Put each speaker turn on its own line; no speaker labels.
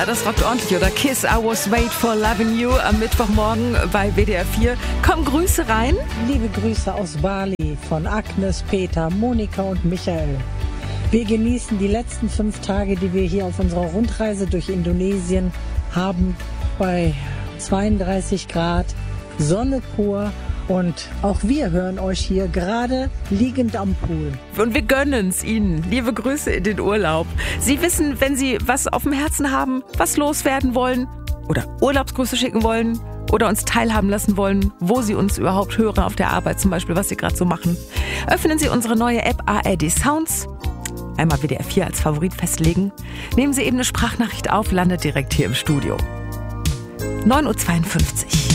das rockt ordentlich, oder? Kiss, I was wait for loving you am Mittwochmorgen bei WDR 4. Komm, Grüße rein.
Liebe Grüße aus Bali von Agnes, Peter, Monika und Michael. Wir genießen die letzten 5 Tage, die wir hier auf unserer Rundreise durch Indonesien haben, bei 32 Grad, Sonne pur. Und auch wir hören euch hier gerade liegend am Pool.
Und wir gönnen's Ihnen. Liebe Grüße in den Urlaub. Sie wissen, wenn Sie was auf dem Herzen haben, was loswerden wollen oder Urlaubsgrüße schicken wollen oder uns teilhaben lassen wollen, wo Sie uns überhaupt hören auf der Arbeit, zum Beispiel, was Sie gerade so machen. Öffnen Sie unsere neue App ARD Sounds. Einmal WDR 4 als Favorit festlegen. Nehmen Sie eben eine Sprachnachricht auf, landet direkt hier im Studio. 9:52 Uhr.